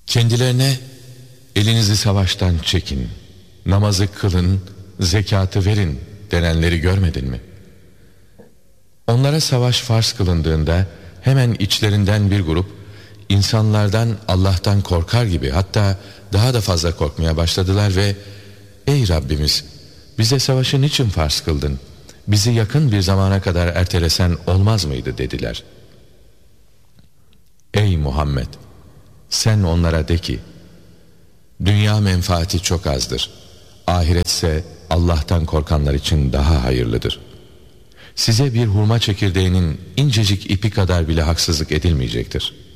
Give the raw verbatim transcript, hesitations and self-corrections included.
Kendilerine elinizi savaştan çekin, namazı kılın, zekatı verin denenleri görmedin mi? Onlara savaş farz kılındığında hemen içlerinden bir grup insanlardan Allah'tan korkar gibi, hatta daha da fazla korkmaya başladılar ve "Ey Rabbimiz, bize savaşı niçin farz kıldın? Bizi yakın bir zamana kadar ertelesen olmaz mıydı?" dediler. Ey Muhammed! Sen onlara de ki, dünya menfaati çok azdır. Ahiretse Allah'tan korkanlar için daha hayırlıdır. Size bir hurma çekirdeğinin incecik ipi kadar bile haksızlık edilmeyecektir.